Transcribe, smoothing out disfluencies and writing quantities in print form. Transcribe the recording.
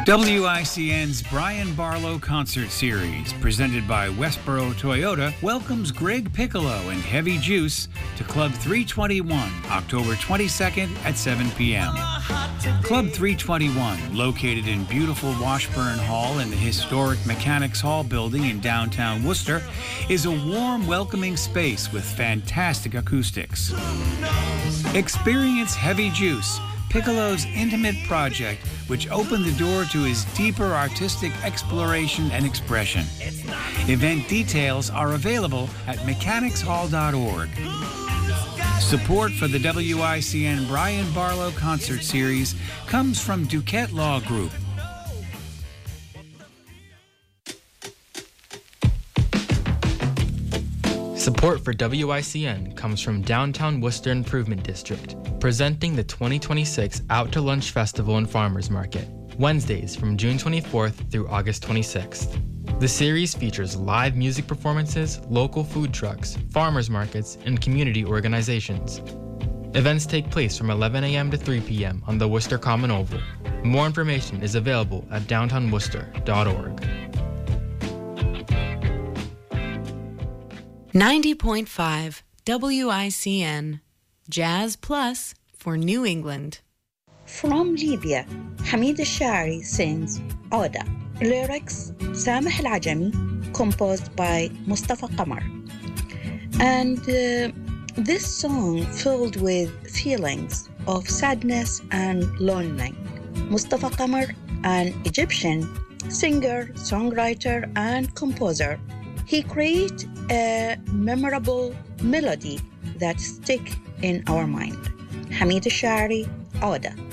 WICN's Brian Barlow Concert Series, presented by Westboro Toyota, welcomes Greg Piccolo and Heavy Juice to Club 321, October 22nd at 7 p.m. Club 321, located in beautiful Washburn Hall in the historic Mechanics Hall building in downtown Worcester, is a warm, welcoming space with fantastic acoustics. Experience Heavy Juice, Piccolo's intimate project, which opened the door to his deeper artistic exploration and expression. Event details are available at mechanicshall.org. Support for the WICN Brian Barlow Concert Series comes from Duquette Law Group. Support for WICN comes from Downtown Worcester Improvement District, presenting the 2026 Out to Lunch Festival and Farmers Market, Wednesdays from June 24th through August 26th. The series features live music performances, local food trucks, farmers markets, and community organizations. Events take place from 11 a.m. to 3 p.m. on the Worcester Common Oval. More information is available at downtownworcester.org. 90.5 WICN Jazz Plus for New England. From Libya, Hamid al-Shari sings Oda. Lyrics Sameh al-Ajami, composed by Mustafa Qamar. And this song filled with feelings of sadness and longing. Mustafa Qamar, an Egyptian singer, songwriter, and composer, he created a memorable melody that sticks in our mind. Hamid al-Shari, Oda.